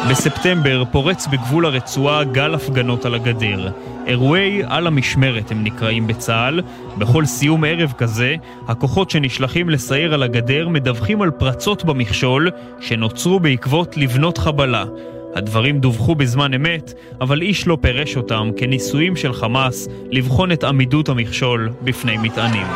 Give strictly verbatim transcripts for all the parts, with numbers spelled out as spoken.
בספטמבר פורץ בגבול הרצועה גל הפגנות על הגדר. אירועי על המשמרת הם נקראים בצה"ל. בכל סיום ערב כזה, הכוחות שנשלחים לסייר על הגדר מדווחים על פרצות במכשול שנוצרו בעקבות לבנות חבלה. הדברים דווחו בזמן אמת, אבל איש לא פרש אותם כניסויים של חמאס לבחון את עמידות המכשול בפני מטענים.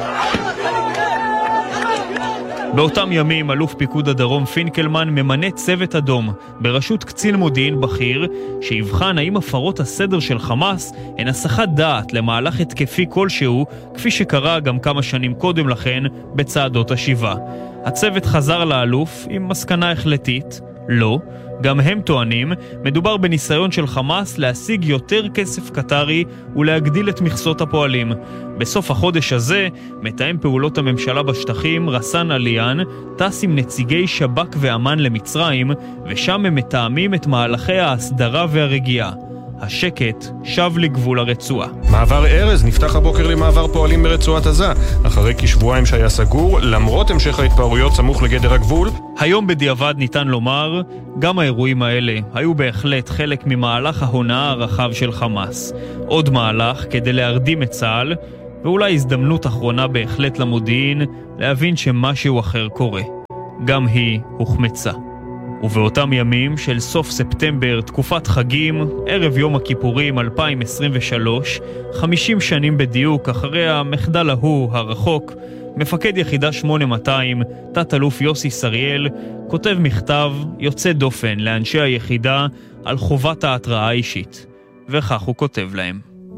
באותם ימים אלוף פיקוד הדרום פינקלמן ממנה צוות אדום בראשות קצין מודיעין בכיר שיבחן האם הפרות הסדר של חמאס הן הסחת דעת למהלך התקפי כלשהו, כפי שקרה גם כמה שנים קודם לכן בצעדות השיבה. הצוות חזר לאלוף עם מסקנה החלטית: לא. גם הם טוענים, מדובר בניסיון של חמאס להשיג יותר כסף קטרי ולהגדיל את מכסות הפועלים. בסוף החודש הזה, מתאם פעולות הממשלה בשטחים, רסן עליאן, טס עם נציגי שב"כ ואמן למצרים, ושם הם מתאמים את מהלכי ההסדרה והרגיעה. השקט שב לגבול הרצועה. מעבר ארז נפתח הבוקר למעבר פועלים ברצועת עזה, אחרי כשבועיים שהיה סגור, למרות המשך ההתפרעויות סמוך לגדר הגבול. היום בדיעבד ניתן לומר, גם האירועים האלה היו בהחלט חלק ממהלך ההונאה הרחב של חמאס. עוד מהלך כדי להרדים את צה"ל, ואולי הזדמנות אחרונה בהחלט למודיעין להבין שמשהו אחר קורה. גם היא הוחמצה. ובאותם ימים של סוף ספטמבר, תקופת חגים, ערב יום הכיפורים אלפיים עשרים ושלוש, חמישים שנים בדיוק אחרי המחדל ההוא הרחוק, מפקד יחידה שמונה מאתיים, תת אלוף יוסי סריאל, כותב מכתב יוצא דופן לאנשי היחידה על חובת ההתראה האישית. וכך הוא כותב להם: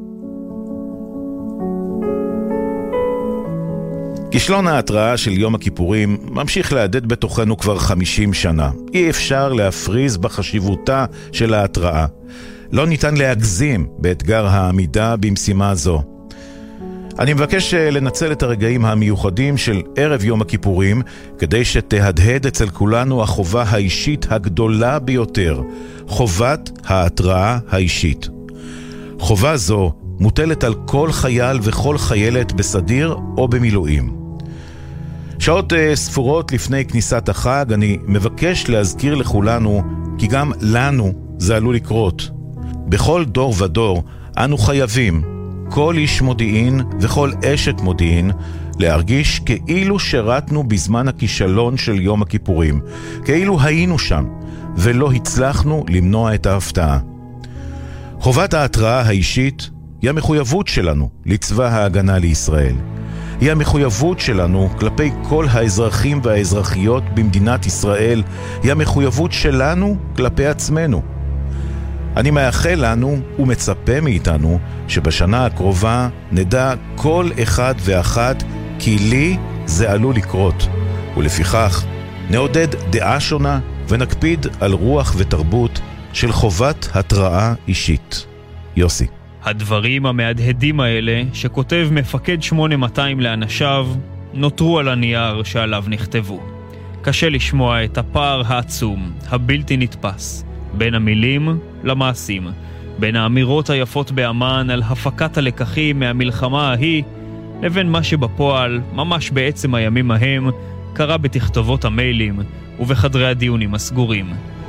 כישלון ההתראה של יום הכיפורים ממשיך להדהד בתוכנו כבר חמישים שנה. אי אפשר להפריז בחשיבותה של ההתראה. לא ניתן להגזים באתגר העמידה במשימה זו. אני מבקש לנצל את הרגעים המיוחדים של ערב יום הכיפורים כדי שתהדהד אצל כולנו החובה האישית הגדולה ביותר, חובת ההתראה האישית. חובה זו מוטלת על כל חייל וכל חיילת בסדיר או במילואים. שעות ספורות לפני כניסת החג אני מבקש להזכיר לכולנו כי גם לנו זה עלול לקרות. בכל דור ודור אנו חייבים, כל איש מודיעין וכל אשת מודיעין, להרגיש כאילו שרתנו בזמן הכישלון של יום הכיפורים, כאילו היינו שם ולא הצלחנו למנוע את ההפתעה. חובת ההתראה האישית היא המחויבות שלנו לצבא ההגנה לישראל. היא המחויבות שלנו כלפי כל האזרחים והאזרחיות במדינת ישראל. היא המחויבות שלנו כלפי עצמנו. אני מאחל לנו ומצפה מאיתנו שבשנה הקרובה נדע כל אחד ואחת כי לי זה עלול לקרות. ולפיכך נעודד דעה שונה ונקפיד על רוח ותרבות של חובת התראה אישית. יוסי. הדברים המהדהדים האלה שכותב מפקד שמונה מאתיים לאנשיו נותרו על הנייר שעליו נכתבו. קשה לשמוע את הפער העצום, הבלתי נתפס, בין המילים למעשים, בין האמירות היפות באמן על הפקת הלקחים מהמלחמה ההיא, לבין מה שבפועל, ממש בעצם הימים ההם, קרה בתכתובות המיילים ובחדרי הדיונים הסגורים.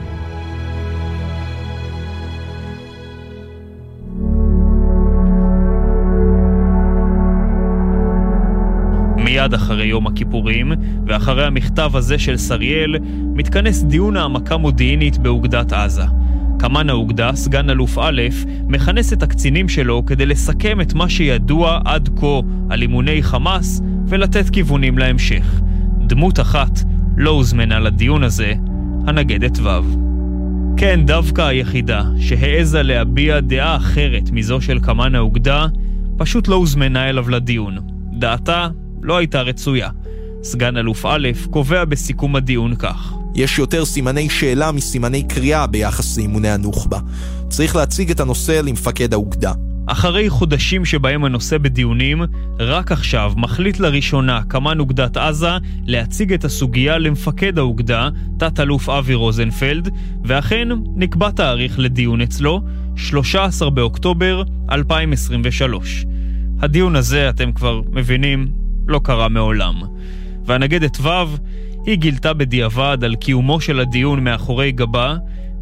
מיד אחרי יום הכיפורים, ואחרי המכתב הזה של סריאל, מתכנס דיון העמקה מודיעינית באוגדת עזה. קמן האוגדה, סגן אלוף א', מכנס את הקצינים שלו כדי לסכם את מה שידוע עד כה על אימוני חמאס ולתת כיוונים להמשך. דמות אחת לא הוזמנה לדיון הזה, הנגדת ו'. כן, דווקא היחידה שהעזה להביע דעה אחרת מזו של קמן האוגדה, פשוט לא הוזמנה אליו לדיון. דעתה לא הייתה רצויה. סגן אלוף א' קובע בסיכום הדיון כך: יש יותר סימני שאלה מסימני קריאה ביחס לאימוני הנוח'בה. צריך להציג את הנושא למפקד האוגדה. אחרי חודשים שבהם הנושא בדיונים, רק עכשיו מחליט לראשונה קמן אוגדת עזה להציג את הסוגיה למפקד האוגדה, תת אלוף אבי רוזנפלד, ואכן נקבע תאריך לדיון אצלו, שלושה עשר באוקטובר אלפיים עשרים ושלוש. הדיון הזה, אתם כבר מבינים, לא קרה מעולם. והנגדת ו' היא גילתה בדיעבד על קיומו של הדיון מאחורי גבה,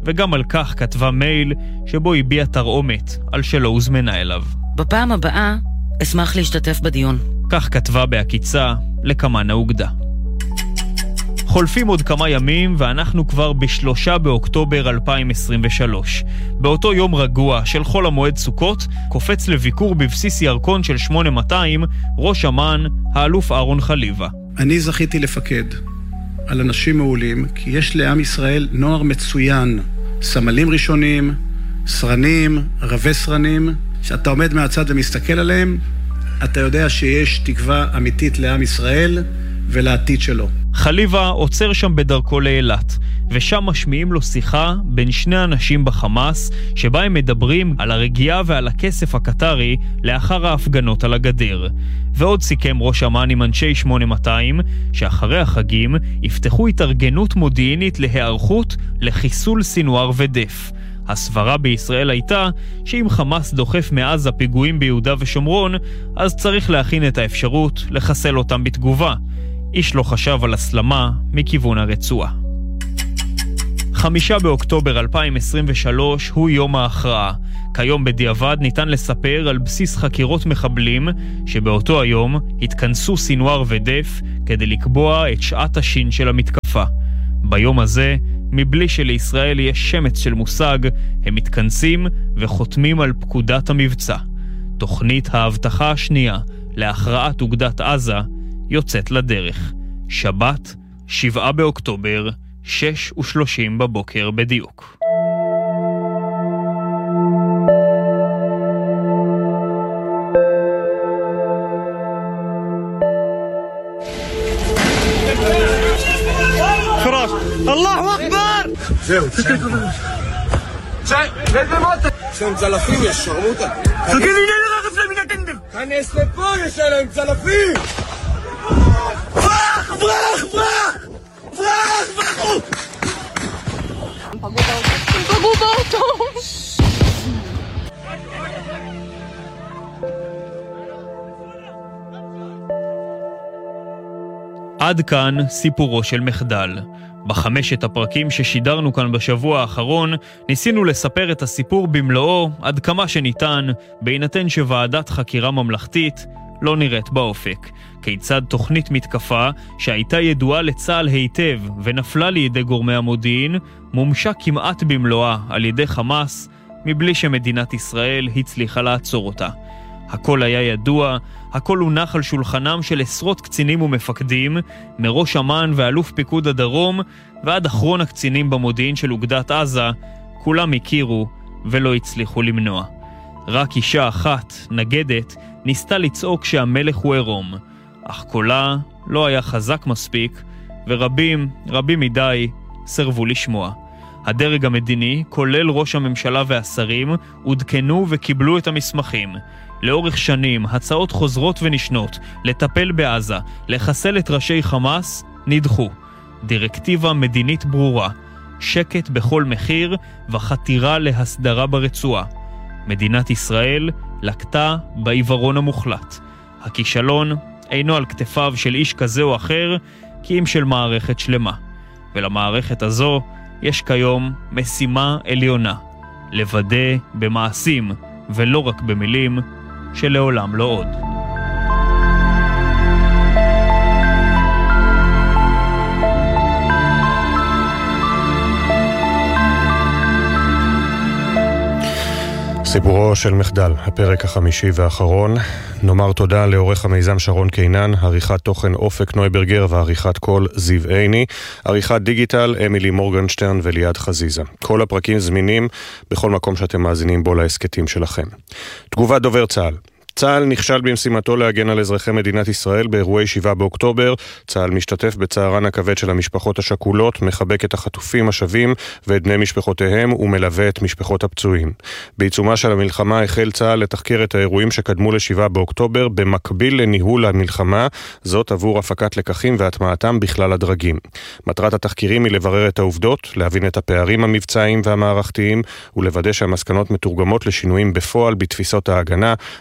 וגם על כך כתבה מייל שבו הביעה תרעומת על שלא הוזמנה אליו. בפעם הבאה אשמח להשתתף בדיון. כך כתבה בהקיצה לקמן האוגדה. חולפים עוד כמה ימים ואנחנו כבר בשלושה באוקטובר אלפיים עשרים ושלוש. באותו יום רגוע של חול המועד סוכות, קופץ לביקור בבסיס ירקון של שמונה מאתיים ראש אמ"ן, האלוף אהרון חליבה. אני זכיתי לפקד על אנשים מעולים, כי יש לעם ישראל נוער מצוין, סמלים ראשונים, סרנים, רבי סרנים, שאתה עומד מהצד ומסתכל עליהם, אתה יודע שיש תקווה אמיתית לעם ישראל ולעתיד שלו. חליבה עוצר שם בדרכו לאילת, ושם משמיעים לו שיחה בין שני אנשים בחמאס, שבה הם מדברים על הרגיעה ועל הכסף הקטרי לאחר ההפגנות על הגדר. ועוד סיכם ראש אמ"ן עם אנשי שמונה מאתיים, שאחרי החגים יפתחו התארגנות מודיעינית להיערכות לחיסול סינואר ודף. הסברה בישראל הייתה שאם חמאס דוחף מעזה פיגועים ביהודה ושומרון, אז צריך להכין את האפשרות לחסל אותם בתגובה. איש לא חשב על הסלמה מכיוון הרצועה. חמישה באוקטובר אלפיים עשרים ושלוש הוא יום ההכרעה. כיום בדיעבד ניתן לספר על בסיס חקירות מחבלים שבאותו היום התכנסו סינואר ודף כדי לקבוע את שעת השין של המתקפה. ביום הזה, מבלי שלישראל יש שמץ של מושג, הם מתכנסים וחותמים על פקודת המבצע. תוכנית ההבטחה השנייה להכרעת אוגדת עזה יוצאת לדרך. שבת, שבעה באוקטובר, שש ושלושים בבוקר בדיוק. فراش الله اكبر زين زين بموت شو مزلفين يا الشرموطه فكيني ليه غفله من تندم كان يسلكون يا شلون مزلفين فراخ فراخ فراخ فراخ فراخ עד כאן סיפורו של מחדל. בחמשת הפרקים ששידרנו כאן בשבוע האחרון, ניסינו לספר את הסיפור במלואו עד כמה שניתן, בהינתן שוועדת חקירה ממלכתית לא נראית באופק. כיצד תוכנית מתקפה שהייתה ידועה לצה"ל היטב ונפלה לידי גורמי המודיעין, מומשה כמעט במלואה על ידי חמאס, מבלי שמדינת ישראל הצליחה לעצור אותה. הכל היה ידוע, הכל הונח על שולחנם של עשרות קצינים ומפקדים, מראש אמ"ן ואלוף פיקוד הדרום, ועד אחרון הקצינים במודיעין של אוגדת עזה, כולם הכירו ולא הצליחו למנוע. רק אישה אחת, נגדת, ניסתה לצעוק שהמלך הוא עירום, אך קולה לא היה חזק מספיק, ורבים, רבים מדי, סרבו לשמוע. הדרג המדיני, כולל ראש הממשלה והשרים, עודכנו וקיבלו את המסמכים. לאורך שנים, הצעות חוזרות ונשנות, לטפל בעזה, לחסל את ראשי חמאס, נדחו. דירקטיבה מדינית ברורה, שקט בכל מחיר וחתירה להסדרה ברצועה. מדינת ישראל לקטה בעיוורון המוחלט. הכישלון אינו על כתפיו של איש כזה או אחר, כי אם של מערכת שלמה. ולמערכת הזו יש כיום משימה עליונה, לוודא במעשים ולא רק במילים, שלעולם לא עוד. סיפורו של מחדל, הפרק החמישי והאחרון. נאמר תודה לעורך המיזם שרון קינן, עריכת תוכן אופק נויברגר ועריכת קול זיו עיני, עריכת דיגיטל אמילי מורגנשטרן וליעד חזיזה. כל הפרקים זמינים בכל מקום שאתם מאזינים בו להסקטים שלכם. תגובת דובר צה"ל. צה"ל נכשל במשימתו להגן על אזרחי מדינת ישראל באירועי שבעה באוקטובר. צה"ל משתתף בצערן הכבד של המשפחות השכולות, מחבק את החטופים השבים ואת בני משפחותיהם ומלווה את משפחות הפצועים. בעיצומה של המלחמה החל צה"ל לתחקר את האירועים שקדמו לשבעה באוקטובר במקביל לניהול המלחמה, זאת עבור הפקת לקחים והטמעתם בכלל הדרגים. מטרת התחקירים היא לברר את העובדות, להבין את הפערים המבצעיים והמערכתיים ולוודא שהמסקנות מתורגמות לשינויים בפועל בתפיסות ההגנה, בהיערכות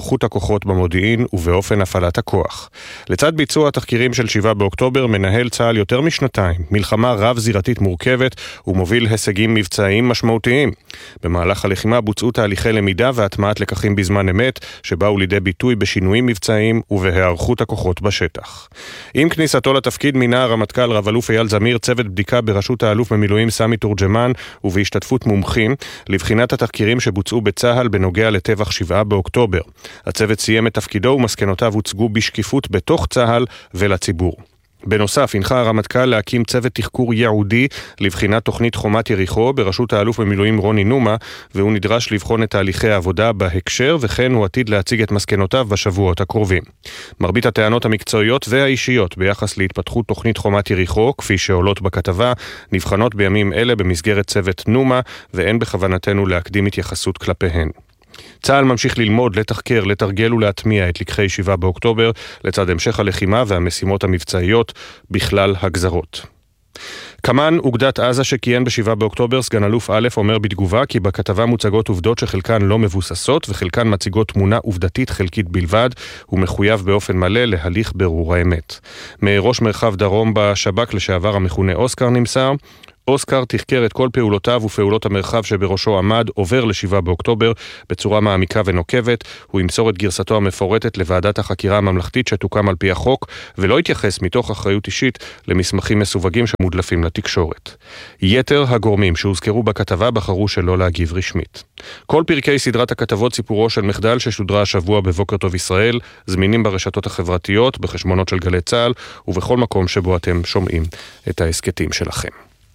בהיערכות הכוחות במודיעין ובאופן הפעלת הכוח. לצד ביצוע התחקירים של שבעה באוקטובר מנהל צה"ל יותר משנתיים מלחמה רב-זירתית מורכבת ומוביל הישגים מבצעיים משמעותיים. במהלך הלחימה בוצעו תהליכי למידה והטמעת לקחים בזמן אמת שבאו לידי ביטוי בשינויים מבצעיים ובהיערכות הכוחות בשטח. עם כניסתו לתפקיד מינה הרמטכ"ל רב אלוף אייל זמיר צוות בדיקה בראשות האלוף במילואים סמי תורג'מן ובהשתתפות מומחים לבחינת התחקירים שבוצעו בצה"ל בנוגע לטבח שבעה באוקטובר. הצוות סיים את תפקידו ומסקנותיו הוצגו בשקיפות בתוך צה"ל ולציבור. בנוסף, הנחה הרמטכ"ל להקים צוות תחקור ייעודי לבחינת תוכנית חומת יריחו בראשות האלוף במילואים רוני נומה, והוא נדרש לבחון את תהליכי העבודה בהקשר, וכן הוא עתיד להציג את מסקנותיו בשבועות הקרובים. מרבית הטענות המקצועיות והאישיות ביחס להתפתחות תוכנית חומת יריחו, כפי שעולות בכתבה, נבחנות בימים אלה במסגרת צוות נומה, ואין בכוונתנו להקדים התייחסות כלפיהן. צה"ל ממשיך ללמוד, לתחקר, לתרגל ולהטמיע את לקחי שבעה באוקטובר לצד המשך הלחימה והמשימות המבצעיות בכלל הגזרות. כמן אוגדת עזה שכיהן בשבעה באוקטובר, סגן אלוף א' אומר בתגובה כי בכתבה מוצגות עובדות שחלקן לא מבוססות וחלקן מציגות תמונה עובדתית חלקית בלבד, ומחויב באופן מלא להליך ברור האמת. מראש מרחב דרום בשב"כ לשעבר המכונה אוסקר נמסר, אוסקר תחקר את כל פעולותיו ופעולות המרחב שבראשו עמד עובר לשבעה באוקטובר בצורה מעמיקה ונוקבת. הוא ימסור את גרסתו המפורטת לוועדת החקירה הממלכתית שתוקם על פי החוק, ולא יתייחס מתוך אחריות אישית למסמכים מסווגים שמודלפים לתקשורת. יתר הגורמים שהוזכרו בכתבה בחרו שלא להגיב רשמית. כל פרקי סדרת הכתבות סיפורו של מחדל ששודרה השבוע בבוקר טוב ישראל זמינים ברשתות החברתיות, בחשבונות של גלי צה"ל ובכל מקום שבו אתם שומעים את העסקטים שלכם.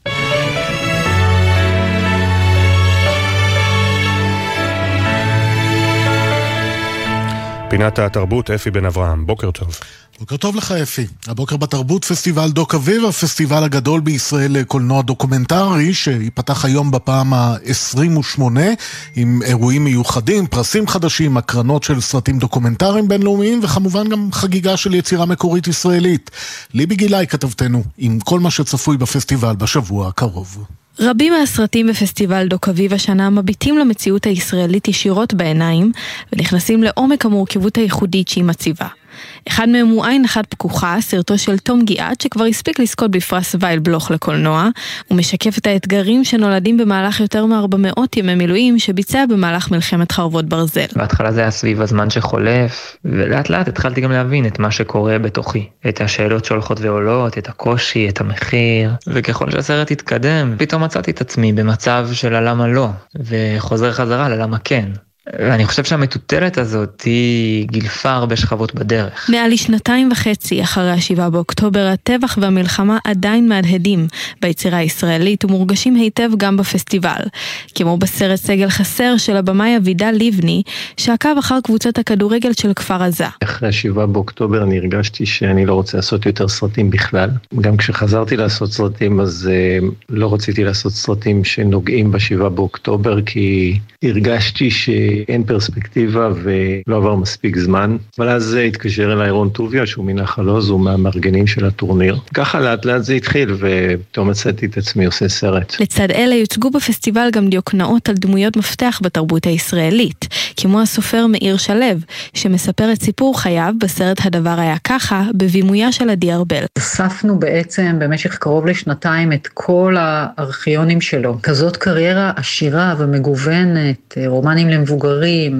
פינת התרבות, אפי בן אברהם, בוקר טוב. בוקר טוב לך אפי. הבוקר בתרבות פסטיבל דוק אביב, הפסטיבל הגדול בישראל לקולנוע דוקומנטרי, שיפתח היום בפעם ה-עשרים ושמונה, עם אירועים מיוחדים, פרסים חדשים, הקרנות של סרטים דוקומנטריים בינלאומיים, וכמובן גם חגיגה של יצירה מקורית ישראלית. ליבי גילאי כתבתנו, עם כל מה שצפוי בפסטיבל בשבוע הקרוב. רבים מהסרטים בפסטיבל דוק אביב השנה מביטים למציאות הישראלית ישירות בעיניים ונכנסים לעומק המורכבות הייחודית שהיא מציבה. אחד מהם הוא עין אחת פקוחה, סרטו של תום גיאת שכבר הספיק לזכות בפרס וייל בלוך לקולנוע. הוא משקף את האתגרים שנולדים במהלך יותר מ-ארבע מאות ימי מילואים שביצע במהלך מלחמת חרבות ברזל. בהתחלה זה היה סביב הזמן שחולף, ולאט לאט התחלתי גם להבין את מה שקורה בתוכי, את השאלות שהולכות ועולות, את הקושי, את המחיר, וככל שהסרט התקדם פתאום מצאתי את עצמי במצב של הלמה לא, וחוזר חזרה ללמה כן. ואני חושב שהמטוטלת הזאת היא גילפה הרבה שכבות בדרך. מעל לשנתיים וחצי אחרי השבעה באוקטובר, הטבח והמלחמה עדיין מהדהדים ביצירה הישראלית ומורגשים היטב גם בפסטיבל. כמו בסרט סגל חסר של הבמאי אבידל ליבני, שעקב אחר קבוצת הכדורגל של כפר עזה. אחרי השבעה באוקטובר אני הרגשתי שאני לא רוצה לעשות יותר סרטים בכלל. גם כשחזרתי לעשות סרטים אז uh, לא רציתי לעשות סרטים שנוגעים בשבעה באוקטובר, כי הרגשתי ש... אין פרספקטיבה ולא עבר מספיק זמן. אבל אז התקשר אליי רון טוביה, שהוא מנחל עוז, הוא מהמארגנים של הטורניר. ככה לאט לאט זה התחיל, ופתאום מצאתי את עצמי עושה סרט. לצד אלה יוצגו בפסטיבל גם דיוקנאות על דמויות מפתח בתרבות הישראלית, כמו הסופר מאיר שלו, שמספר את סיפור חייו בסרט הדבר היה ככה, בבימויה של עדי ארבל. אספנו בעצם במשך קרוב לשנתיים את כל הארכיונים שלו. כזאת קריירה עשירה ומגוונת, רומנים למבוגרים,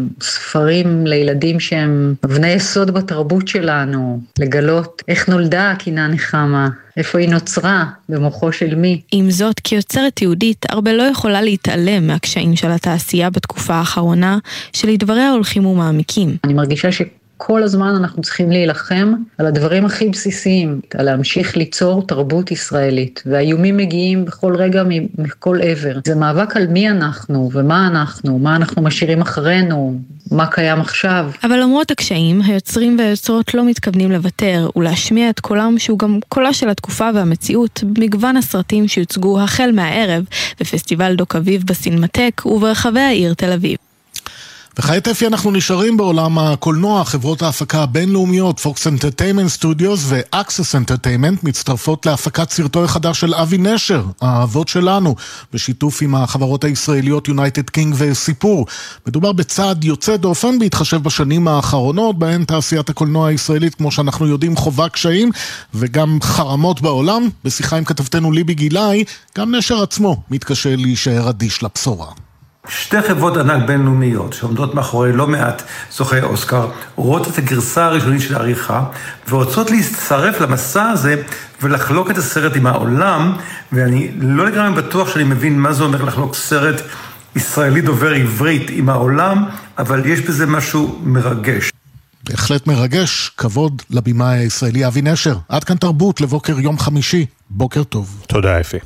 ספרים לילדים שהם אבני יסוד בתרבות שלנו, לגלות איך נולדה הקינה נחמה, איפה היא נוצרה, במוחו של מי. עם זאת, כיוצרת יהודית, ארבל לא יכולה להתעלם מהקשיים של התעשייה בתקופה האחרונה, שלדבריה הולכים ומעמיקים. אני מרגישה ש... כל הזמן אנחנו צריכים להילחם על הדברים הכי בסיסיים, על להמשיך ליצור תרבות ישראלית, והאיומים מגיעים בכל רגע מכל עבר. זה מאבק על מי אנחנו ומה אנחנו, מה אנחנו משאירים אחרינו, מה קיים עכשיו. אבל למרות הקשיים, היוצרים והיוצרות לא מתכוונים לוותר ולהשמיע את קולם שהוא גם קולה של התקופה והמציאות במגוון הסרטים שיוצגו החל מהערב בפסטיבל דוק אביב בסינמטק וברחבי העיר תל אביב. וכעת אפי אנחנו נשארים בעולם הקולנוע. חברות ההפקה הבינלאומיות Fox Entertainment Studios ו-Access Entertainment מצטרפות להפקת סרטו החדש של אבי נשר, האבות שלנו, בשיתוף עם החברות הישראליות United King וסיפור. מדובר בצעד יוצא דופן בהתחשב בשנים האחרונות, בהן תעשיית הקולנוע הישראלית, כמו שאנחנו יודעים, חובה קשיים וגם חרמות בעולם. בשיחה עם כתבתנו ליבי גילאי, גם נשר עצמו מתקשה להישאר אדיש לבשורה. שתי חברות ענק בינלאומיות שעומדות מאחורי לא מעט זוכי אוסקר, רואות את הגרסה הראשונית של העריכה ורוצות להצטרף למסע הזה ולחלוק את הסרט עם העולם, ואני לא לגמרי בטוח שאני מבין מה זה אומר לחלוק סרט ישראלי דובר עברית עם העולם, אבל יש בזה משהו מרגש. בהחלט מרגש. כבוד לבימאי הישראלי אבי נשר. עד כאן תרבות לבוקר יום חמישי. בוקר טוב. תודה אפי.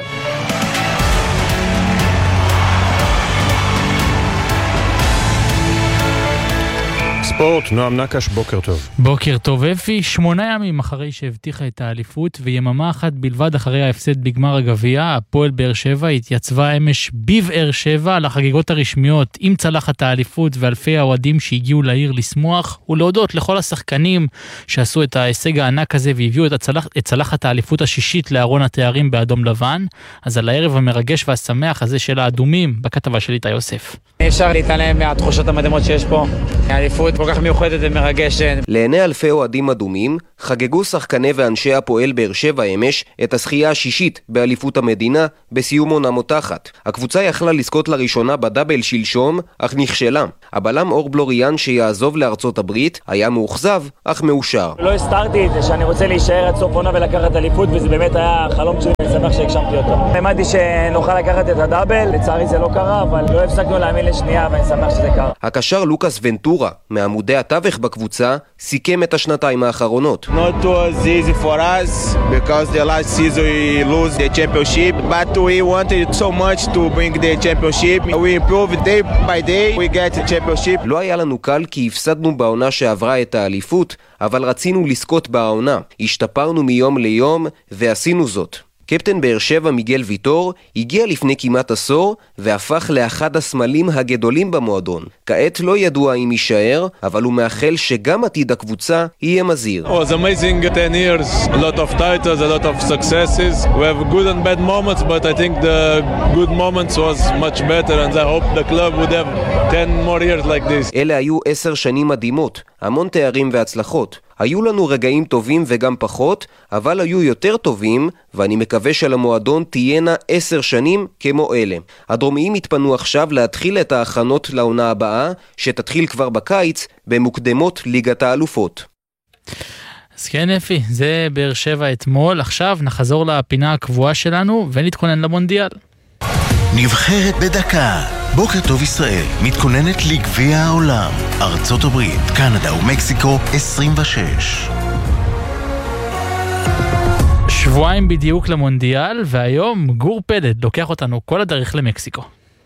ספורט, נועם נקש, בוקר טוב. בוקר טוב אפי. שמונה ימים אחרי שהבטיחה את האליפות ויממה אחת בלבד אחרי ההפסד בגמר הגביע, הפועל באר שבע התייצבה אמש בבאר שבע לחגיגות הרשמיות עם צלחת האליפות ואלפי האוהדים שהגיעו לעיר לשמוח ולהודות לכל השחקנים שעשו את ההישג הענק הזה והביאו את, הצלח, את צלחת האליפות השישית לארון התארים באדום לבן. אז על הערב המרגש והשמח הזה של האדומים בכתבה של איתי יוסף. אי אפשר להתעלם מהתחושות המדהימות שיש פה. האליפות כל כך מיוחדת ומרגשת. לעיני אלפי אוהדים אדומים חגגו שחקני ואנשי הפועל באר שבע אמש את הזכייה השישית באליפות המדינה בסיום עונה מותחת. הקבוצה יכלה לזכות לראשונה בדאבל שלשום, אך נכשלה. הבלם אור בלוריאן שיעזוב לארצות הברית היה מאוכזב, אך מאושר. לא הסתרתי את זה שאני רוצה להישאר עד סוף עונה ולקחת אליפות, וזה באמת היה חלום שלי, אני שמח שהגשמתי אותו. האמנתי שנוכל לקחת את הדאבל, לצערי זה לא קרה, אבל לא הפסקנו להאמין לשנייה, ואני שמח שזה קרה. הקשר לוקאס ונטורה, מעמודי התווך בקבוצה, סיכם את השנתיים האחרונות. Not was easy for us because the last season we lose the championship, but we wanted so much to bring the championship. We improve day by day, we get the championship. לא היה לנו קל כי הפסדנו בעונה שעברה את האליפות, אבל רצינו לזכות בעונה. השתפרנו מיום ליום ועשינו זאת. קפטן באר שבע מיגל ויטור הגיע לפני כמעט עשור והפך לאחד הסמלים הגדולים במועדון. כעת לא ידוע אם יישאר, אבל הוא מאחל שגם עתיד הקבוצה יהיה מזהיר. It was amazing ten years, a lot of titles, a lot of successes. We have good and bad moments, but I think the good moments was much better and I hope the club would have ten more years like this. אלה היו עשר שנים מדהימות, המון תארים והצלחות. היו לנו רגעים טובים וגם פחות, אבל היו יותר טובים, ואני מקווה שלמועדון תהיינה עשר שנים כמו אלה. הדרומיים התפנו עכשיו להתחיל את ההכנות לעונה הבאה, שתתחיל כבר בקיץ, במוקדמות ליגת האלופות. אז כן אפי, זה באר שבע אתמול. עכשיו נחזור לפינה הקבועה שלנו ונתכונן למונדיאל. נבחרת בדקה. בוקר טוב ישראל מתכוננת לגביע העולם. ארצות הברית, קנדה ומקסיקו עשרים ושש. שבועיים בדיוק למונדיאל, והיום גור פלד לוקח אותנו כל הדרך למקסיקו.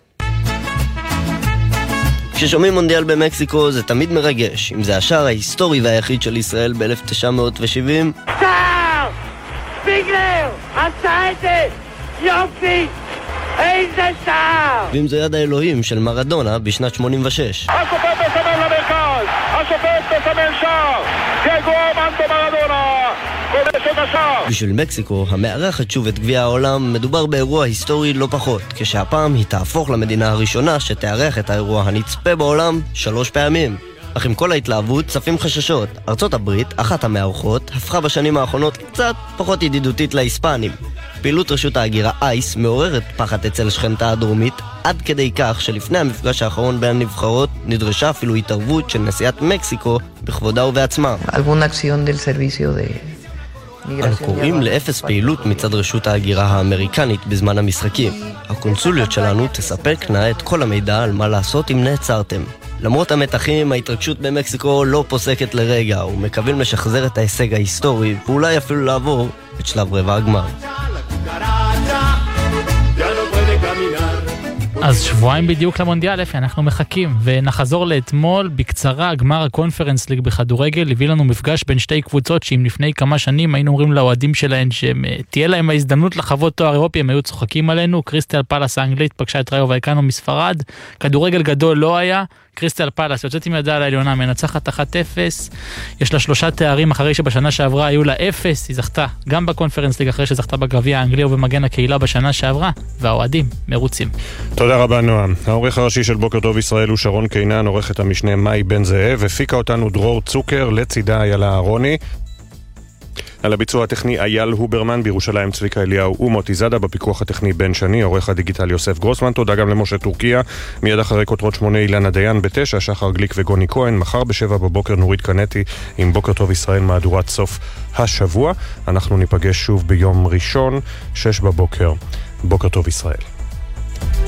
כששומעים מונדיאל במקסיקו זה תמיד מרגש, אם זה השער ההיסטורי והיחיד של ישראל ב-אלף תשע מאות שבעים. שער! ביגלר! עשה את זה! יופי! איזה שער! ואם זה יד האלוהים של מרדונה בשנת שמונים ושש. השופט מסמן למרכז! השופט מסמן שער! דייגו ארמנדו מרדונה! כובש את השער! בשביל מקסיקו, המארחת שוב את גביע העולם, מדובר באירוע היסטורי לא פחות, כשהפעם היא תהפוך למדינה הראשונה שתארח את האירוע הנצפה בעולם שלוש פעמים. אך עם כל ההתלהבות צפים חששות. ארצות הברית, אחת המארחות, הפכה בשנים האחרונות קצת פחות ידידותית להיספנים. פעילות רשות ההגירה אייס מעוררת פחד אצל שכנתה הדרומית, עד כדי כך שלפני המפגש האחרון בין הנבחרות נדרשה אפילו התערבות של נשיאת מקסיקו בכבודה ובעצמה. אנו קוראים לאפס פעילות מצד רשות ההגירה האמריקנית בזמן המשחקים. הקונסוליות שלנו תספקנה את כל המידע על מה לעשות אם נעצרתם. למרות המתחים, ההתרגשות במקסיקו לא פוסקת לרגע, ומקווים לשחזר את ההישג ההיסטורי, ואולי אפילו לעבור את שלב רבע הגמר. אז שבועיים בדיוק למונדיאל, אפי, אנחנו מחכים, ונחזור לאתמול בקצרה. גמר הקונפרנס ליג בכדורגל הביא לנו מפגש בין שתי קבוצות שאם לפני כמה שנים היינו אומרים לאוהדים שלהן שתהיה להם ההזדמנות לחוות תואר אירופי, הם היו צוחקים עלינו. קריסטל פלאס האנגלית פגשה את ראיו וייקנו מספרד. כדורגל גדול לא היה, קריסטל פלאס יוצאת עם ידה על העליונה, מנצחת אחת אפס, יש לה שלושה תארים אחרי שבשנה שעברה היו לה אפס, היא זכתה גם בקונפרנס ליג אחרי שזכתה בגביע האנגלי ובמגן הקהילה בשנה שעברה, והאוהדים מרוצים. תודה רבה נועם. העורך הראשי של בוקר טוב ישראל הוא שרון קינן, עורכת המשנה מאי בן זאב, הפיקה אותנו דרור צוקר, לצידה איילה אהרוני. על הביצוע הטכני אייל הוברמן, בירושלים צביקה אליהו ומוטי זאדה, בפיקוח הטכני בן שני, עורך הדיגיטל יוסף גרוסמן. תודה גם למשה טורקיה. מיד אחרי כותרות שמונה אילנה דיין בתשע, שחר גליק וגוני כהן. מחר בשבע בבוקר נורית קנטי עם בוקר טוב ישראל, מהדורת סוף השבוע. אנחנו ניפגש שוב ביום ראשון, שש בבוקר. בוקר טוב ישראל.